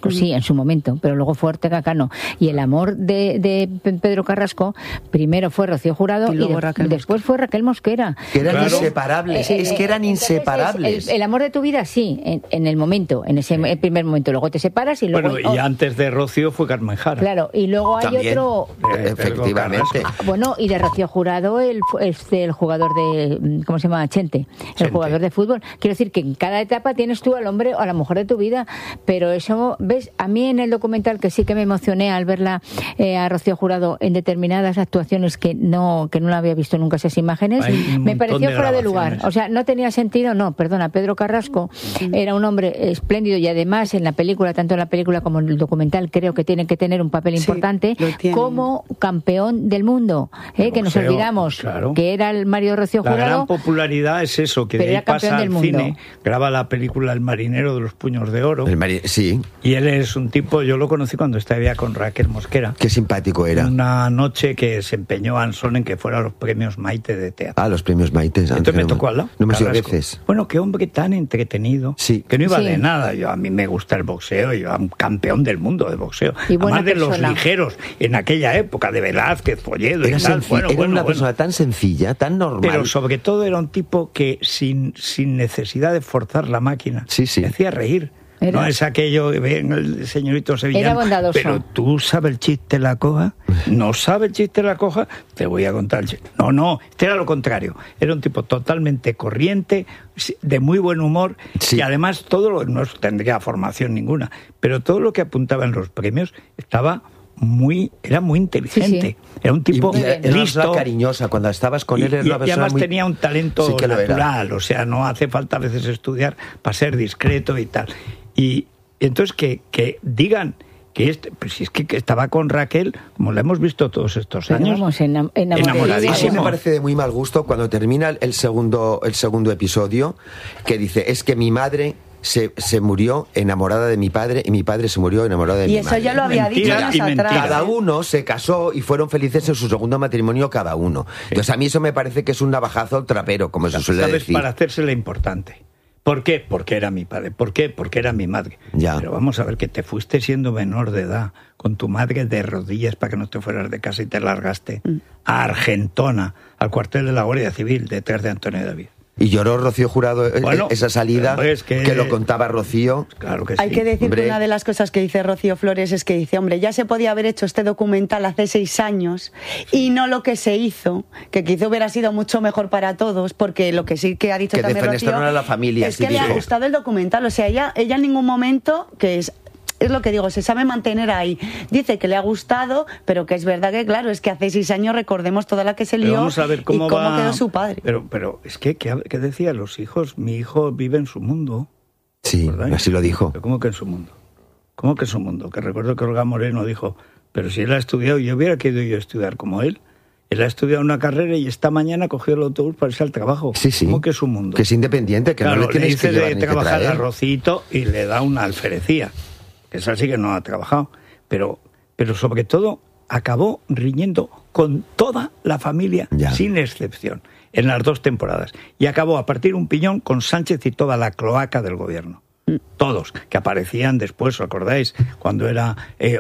Pues sí, en su momento, pero luego fue Ortega Cano. Y el amor de Pedro Carrasco, primero fue Rocío Jurado y después fue Raquel Mosquera. Que eran inseparables, es que eran inseparables. El amor de tu vida, sí, en el momento, en ese primer momento. Luego te separas y luego... Bueno, y antes de Rocío fue Carmen Jara. Claro, y luego hay también, otro... efectivamente. Bueno, y de Rocío Jurado, el jugador de... ¿Cómo se llama? Chente. El jugador de fútbol. Quiero decir que en cada etapa tienes tú al hombre o a la mujer de tu vida, pero eso, ¿ves? A mí en el documental, que sí que me emocioné al verla a Rocío Jurado en determinadas actuaciones que no la había visto nunca esas imágenes, me pareció fuera de lugar. O sea, no tenía sentido, perdona, Pedro Carrasco era un hombre espléndido y además en la película, tanto en la película como en el documental, creo que tiene que tener un papel importante como campeón del mundo, que nos olvidamos que era el marido de Rocío Jurado. La gran popularidad es eso, que de ahí pasa al cine, graba la película El marinero de los puños de oro. Sí. Y él es un tipo, yo lo conocí cuando estaba con Raquel Mosquera. Qué simpático era. Una noche que se empeñó Ansón en que fuera los premios Maite de teatro. Los premios Maite. Entonces me tocó al lado. No me sé veces. Bueno, qué hombre tan entretenido. Sí. Que no iba de nada. A mí me gusta el boxeo, yo era un campeón del mundo de boxeo. Y además de los ligeros en aquella época, de Velázquez, Folledo y tal. Era una persona tan sencilla, tan normal. Pero sobre todo era un tipo que sin necesidad de forzar la máquina, me hacía reír. No es aquello que ven el señorito sevillano. Era bondadoso. Pero tú sabes el chiste de la coja, no sabes el chiste de la coja, te voy a contar el chiste. No, este era lo contrario. Era un tipo totalmente corriente, de muy buen humor, y además no tendría formación ninguna, pero todo lo que apuntaba en los premios era muy inteligente. Era un tipo listo, era cariñosa. Cuando estabas con él era una persona y además tenía un talento natural. O sea, no hace falta a veces estudiar para ser discreto y tal. Y entonces que digan que pues si es que estaba con Raquel, como la hemos visto todos estos años, enamoradísimo. A mí me parece de muy mal gusto cuando termina el segundo episodio, que dice, es que mi madre se murió enamorada de mi padre y mi padre se murió enamorado de mi madre. Y eso ya lo había dicho más atrás. Cada uno se casó y fueron felices en su segundo matrimonio cada uno. Entonces a mí eso me parece que es un navajazo trapero, como se suele decir. Para hacérsela importante. ¿Por qué? Porque era mi padre. ¿Por qué? Porque era mi madre. Pero vamos a ver, que te fuiste siendo menor de edad, con tu madre de rodillas para que no te fueras de casa y te largaste a Argentona, al cuartel de la Guardia Civil, detrás de Antonio David. Y lloró Rocío Jurado esa salida, que lo contaba Rocío. Claro que sí. Hay que decir que una de las cosas que dice Rocío Flores es que dice, hombre, ya se podía haber hecho este documental hace 6 años y no lo que se hizo, que quizá hubiera sido mucho mejor para todos, porque lo que sí que ha dicho que también Rocío a la familia, es que le ha gustado el documental. O sea, ella en ningún momento, que es lo que digo, se sabe mantener ahí. Dice que le ha gustado, pero que es verdad que, claro, es que hace 6 años recordemos toda la que se lió y cómo quedó su padre. Pero es que decía, los hijos, mi hijo vive en su mundo. Sí, ¿verdad? Así lo dijo. ¿Pero cómo que en su mundo? ¿Cómo que en su mundo? Que recuerdo que Olga Moreno dijo, pero si él ha estudiado, yo hubiera querido yo estudiar como él. Él ha estudiado una carrera y esta mañana cogió el autobús para irse al trabajo. Sí. ¿Cómo que es su mundo? Que es independiente, que no le tienes que llevar ni que traer. Le trabajar a Rocito y le da una alferecía. Esa sí que no ha trabajado, pero sobre todo acabó riñendo con toda la familia, sin excepción, en las 2 temporadas. Y acabó a partir un piñón con Sánchez y toda la cloaca del gobierno. Todos, que aparecían después, ¿os acordáis? Cuando era,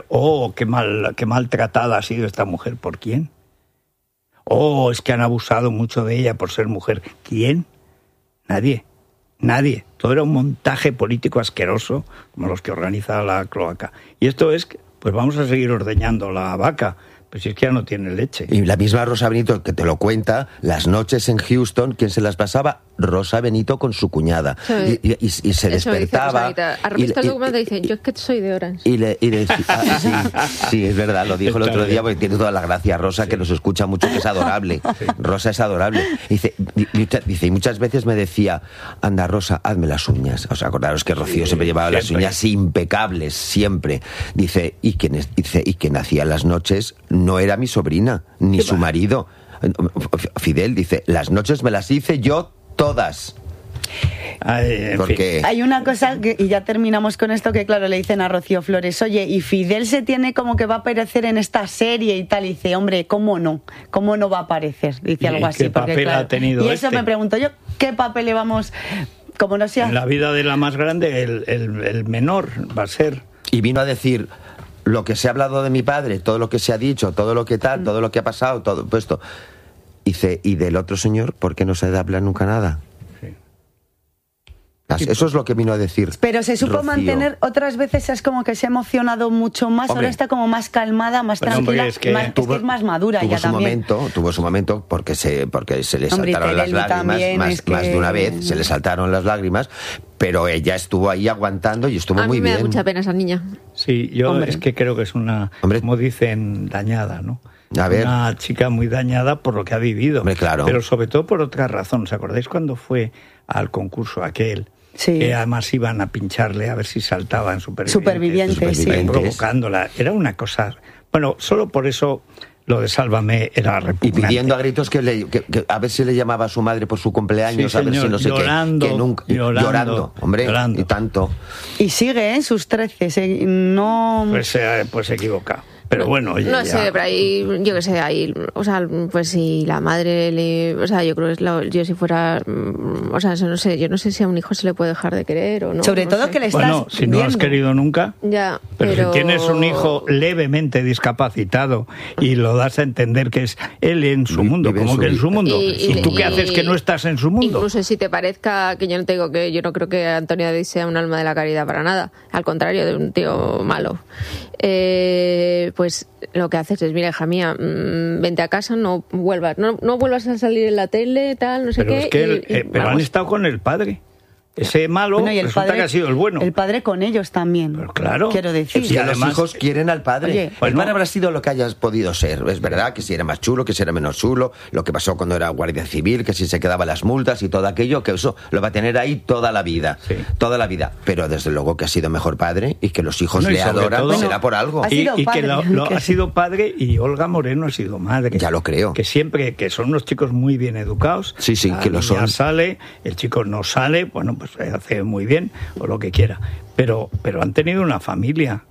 qué maltratada ha sido esta mujer. ¿Por quién? Es que han abusado mucho de ella por ser mujer. ¿Quién? Nadie. Todo era un montaje político asqueroso, como los que organiza la cloaca. Y esto es, pues vamos a seguir ordeñando la vaca, pues si es que ya no tiene leche. Y la misma Rosa Benito, que te lo cuenta, las noches en Houston, ¿quién se las pasaba? Rosa Benito con su cuñada. Sí. Y se despertaba. ¿Has visto el documento? Dice, yo es que soy de Orange. Y le sí, es verdad, lo dijo el otro día, porque tiene toda la gracia Rosa, que nos escucha mucho, que es adorable. Rosa es adorable. Dice, y muchas veces me decía, anda Rosa, hazme las uñas. O sea, acordaros que Rocío siempre llevaba las uñas impecables, siempre. Dice, y quien hacía las noches no era mi sobrina, ni su marido. Fidel dice, las noches me las hice yo todas. Porque hay una cosa y ya terminamos con esto, que claro, le dicen a Rocío Flores, oye, y Fidel se tiene como que va a aparecer en esta serie y tal, y dice, hombre, ¿cómo no va a aparecer? Dice algo así. ¿Qué papel ha tenido y eso me pregunto yo, ¿qué papel le vamos, como no sea? En la vida de la más grande, el menor va a ser. y vino a decir lo que se ha hablado de mi padre, todo lo que se ha dicho, todo lo que tal, todo lo que ha pasado, todo esto. Dice, ¿y del otro señor por qué no se habla nunca nada? Eso es lo que vino a decir. Pero se supo Rocío. Mantener, otras veces es como que se ha emocionado mucho más, hombre, ahora está como más calmada, más tranquila, es que es más madura ya también. Tuvo su momento porque se le saltaron las lágrimas, más de una vez, se le saltaron las lágrimas, pero ella estuvo ahí aguantando y estuvo muy bien. A mí me da mucha pena esa niña. Sí, yo es que creo que es una, como dicen, dañada, ¿no? A ver. Una chica muy dañada por lo que ha vivido. Hombre, claro. Pero sobre todo por otra razón. ¿Os acordáis cuando fue al concurso aquel? Sí. Que además iban a pincharle a ver si saltaba en Supervivientes. Sí. Provocándola. Era una cosa... Bueno, solo por eso lo de Sálvame era repugnante. Y pidiendo a gritos que a ver si le llamaba a su madre por su cumpleaños, sí, a ver señor, si no sé llorando, qué. Nunca, llorando, hombre, llorando. Y tanto. Y sigue en sus 13, no... Pues se equivoca. Pero bueno, oye, no sé, pero ahí, yo qué sé, ahí, o sea, pues si la madre le, o sea, yo creo que yo si fuera, o sea, no sé, yo no sé si a un hijo se le puede dejar de querer o no. Sobre no todo sé. que le estás bueno, si no has querido nunca, ya, pero si tienes un hijo levemente discapacitado y lo das a entender que es él en su mundo, como que en su mundo, y tú qué haces que no estás en su mundo. Incluso si te parezca, que yo no te digo que yo no creo que Antonio David sea un alma de la caridad para nada, al contrario, de un tío malo. Pues lo que haces es, mira, hija mía, vente a casa, no vuelvas a salir en la tele, tal, no sé pero qué. Es que pero han estado con el padre. Ese malo bueno, y resulta padre, que ha sido el bueno. El padre con ellos también. Pero claro. Quiero decir. Si además, los hijos quieren al padre. Oye, el padre habrá sido lo que hayas podido ser. Es verdad que si era más chulo, que si era menos chulo, lo que pasó cuando era guardia civil, que si se quedaba las multas y todo aquello, que eso lo va a tener ahí toda la vida. Sí. Toda la vida. Pero desde luego que ha sido mejor padre y que los hijos le adoran, todo, será por algo. Y que ha sido padre y Olga Moreno ha sido madre. Ya lo creo. Que siempre, que son unos chicos muy bien educados. Sí, que lo son. Sale, el chico no sale, bueno, pues hace muy bien o lo que quiera, pero han tenido una familia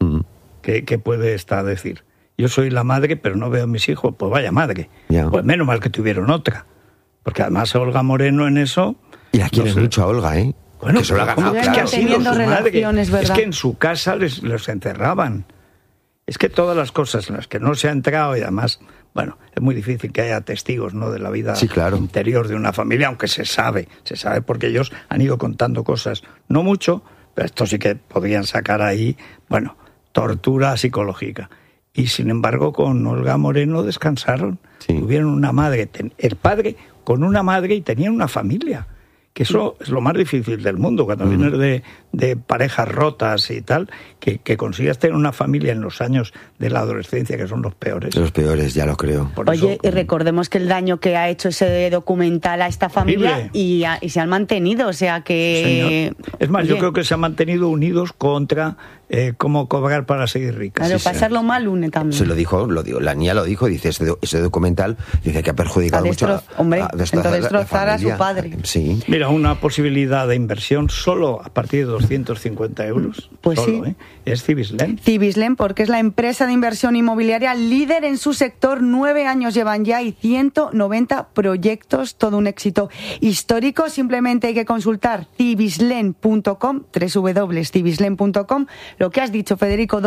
que puede decir, yo soy la madre pero no veo a mis hijos, pues vaya madre, pues menos mal que tuvieron otra, porque además Olga Moreno en eso y la quiere mucho a Olga, bueno, que se lo ha ganado, es que ha sido su madre, ¿verdad? Es que en su casa los encerraban, es que todas las cosas en las que no se ha entrado y además, bueno, es muy difícil que haya testigos, ¿no?, de la vida interior de una familia, aunque se sabe porque ellos han ido contando cosas, no mucho, pero esto sí que podrían sacar ahí, bueno, tortura psicológica. Y sin embargo con Olga Moreno descansaron, tuvieron una madre, el padre con una madre y tenían una familia. Que eso es lo más difícil del mundo, cuando vienes de parejas rotas y tal, que consigas tener una familia en los años de la adolescencia, que son los peores. Los peores, ya lo creo. Oye, y recordemos que el daño que ha hecho ese documental a esta familia y se han mantenido, o sea que... Señor. Es más, yo creo que se han mantenido unidos contra cómo cobrar para seguir ricas. Claro, pasarlo mal une también. Se lo dijo, la niña lo dijo, dice, ese documental dice que ha perjudicado mucho a destrozar a su padre. Sí. Mira, una posibilidad de inversión solo a partir de 250 euros. Pues solo, sí. Es Cibislen. Cibislen, porque es la empresa de inversión inmobiliaria líder en su sector. 9 años llevan ya y 190 proyectos, todo un éxito histórico. Simplemente hay que consultar cibislen.com, www.cibislen.com. Lo que has dicho, Federico,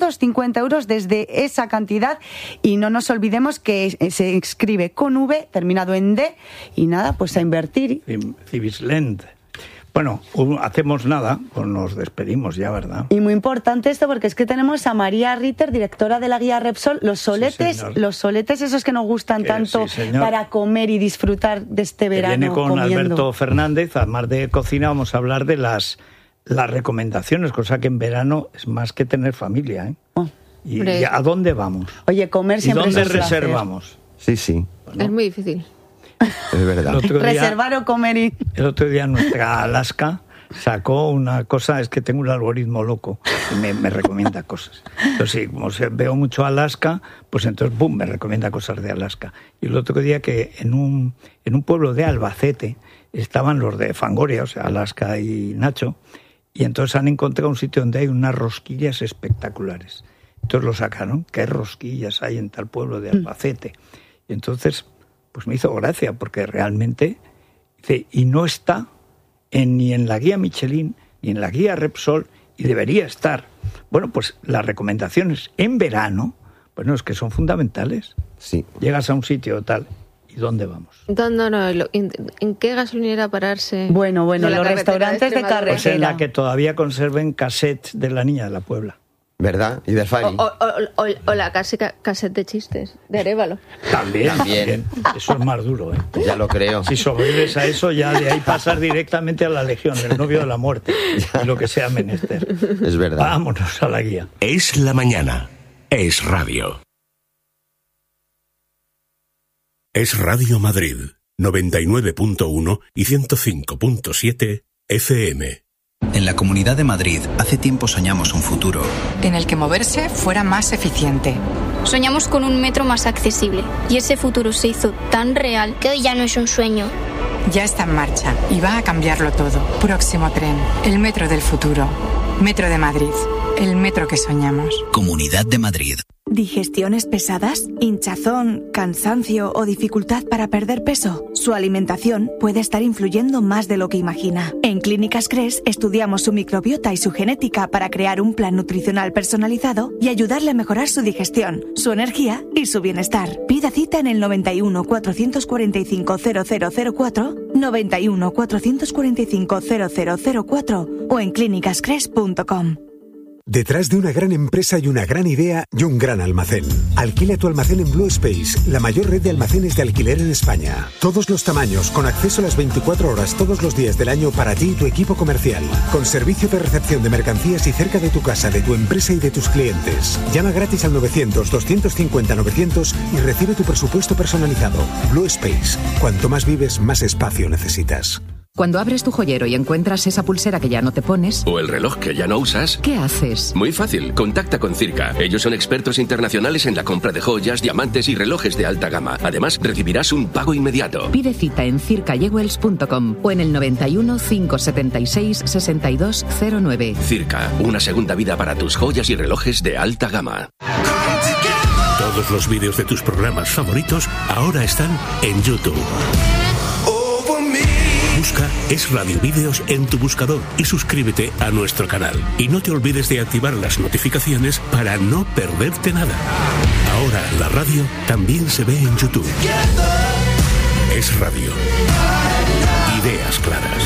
250 euros desde esa cantidad. Y no nos olvidemos que se escribe con V, terminado en D, y nada, pues a invertir. Cibislen. Bueno, hacemos nada, pues nos despedimos ya, ¿verdad? Y muy importante esto porque es que tenemos a María Ritter, directora de la guía Repsol, los soletes esos que nos gustan tanto para comer y disfrutar de este verano. Viene con comiendo. Alberto Fernández, además de cocina vamos a hablar de las recomendaciones, cosa que en verano es más que tener familia, ¿eh? ¿Y a dónde vamos? Oye, comer siempre ¿Y dónde es un placer. reservamos? Sí. Bueno, es muy difícil. Es verdad. Reservar o comer y... El otro día nuestra Alaska sacó una cosa, es que tengo un algoritmo loco y me recomienda cosas. Entonces, sí, como veo mucho Alaska, pues entonces, ¡bum!, me recomienda cosas de Alaska. Y el otro día que en un pueblo de Albacete estaban los de Fangoria, o sea, Alaska y Nacho, y entonces han encontrado un sitio donde hay unas rosquillas espectaculares. Entonces lo sacaron, ¿qué rosquillas hay en tal pueblo de Albacete? Y entonces... pues me hizo gracia, porque realmente, dice, y no está ni en la guía Michelin, ni en la guía Repsol, y debería estar. Bueno, pues las recomendaciones en verano, bueno, es que son fundamentales. Sí. Llegas a un sitio tal, ¿y dónde vamos? ¿En qué gasolinera pararse? Bueno, los restaurantes de carretera. Pues en la que todavía conserven cassettes de La Niña de la Puebla. ¿Verdad? Y del Fari. O la cassette de chistes, de Arévalo. También. Eso es más duro, ¿eh? Ya lo creo. Si sobrevives a eso, ya de ahí pasas directamente a la Legión, el novio de la muerte, y lo que sea menester. Es verdad. Vámonos a la guía. Es la mañana. Es radio. Es Radio Madrid, 99.1 y 105.7 FM. En la Comunidad de Madrid, hace tiempo soñamos un futuro en el que moverse fuera más eficiente. Soñamos con un metro más accesible y ese futuro se hizo tan real que hoy ya no es un sueño. Ya está en marcha y va a cambiarlo todo. Próximo tren, el metro del futuro. Metro de Madrid, el metro que soñamos. Comunidad de Madrid. ¿Digestiones pesadas? ¿Hinchazón, cansancio o dificultad para perder peso? Su alimentación puede estar influyendo más de lo que imagina. En Clínicas Cres estudiamos su microbiota y su genética para crear un plan nutricional personalizado y ayudarle a mejorar su digestión, su energía y su bienestar. Pida cita en el 91 445 0004, 91 445 0004 o en clínicascres.com. Detrás de una gran empresa y una gran idea y un gran almacén. Alquila tu almacén en Blue Space, la mayor red de almacenes de alquiler en España. Todos los tamaños, con acceso a las 24 horas todos los días del año para ti y tu equipo comercial. Con servicio de recepción de mercancías y cerca de tu casa, de tu empresa y de tus clientes. Llama gratis al 900-250-900 y recibe tu presupuesto personalizado. Blue Space. Cuanto más vives, más espacio necesitas. Cuando abres tu joyero y encuentras esa pulsera que ya no te pones... o el reloj que ya no usas... ¿qué haces? Muy fácil, contacta con Circa. Ellos son expertos internacionales en la compra de joyas, diamantes y relojes de alta gama. Además, recibirás un pago inmediato. Pide cita en circajewels.com o en el 91 576 6209. Circa, una segunda vida para tus joyas y relojes de alta gama. Todos los vídeos de tus programas favoritos ahora están en YouTube. Busca Es Radio Vídeos en tu buscador y suscríbete a nuestro canal. Y no te olvides de activar las notificaciones para no perderte nada. Ahora la radio también se ve en YouTube. Es Radio. Ideas claras.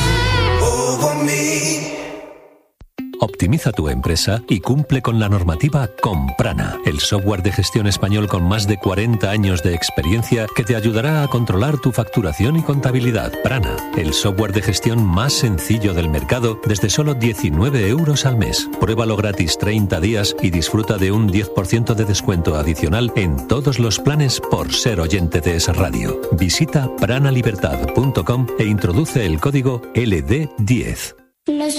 Optimiza tu empresa y cumple con la normativa con Prana, el software de gestión español con más de 40 años de experiencia que te ayudará a controlar tu facturación y contabilidad. Prana, el software de gestión más sencillo del mercado desde solo 19 euros al mes. Pruébalo gratis 30 días y disfruta de un 10% de descuento adicional en todos los planes por ser oyente de Es Radio. Visita pranalibertad.com e introduce el código LD10.